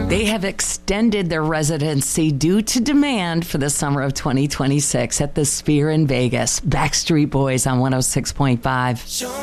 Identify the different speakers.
Speaker 1: They have extended their residency due to demand for the summer of 2026 at the Sphere in Vegas. Backstreet Boys on 106.5.